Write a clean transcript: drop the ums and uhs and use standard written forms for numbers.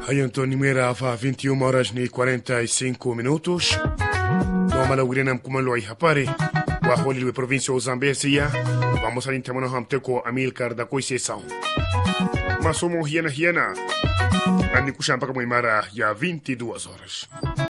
Aí Antônio Meira fa 21 horas ni 45 minutos. Noma la urena mkumalo ay hapare. Wa holi we provincia o Zambezia. Vamos a intamano hamteko Amilcar da Koisesao. Masomo hiena. Ani kushamba kama imara ya 22 horas.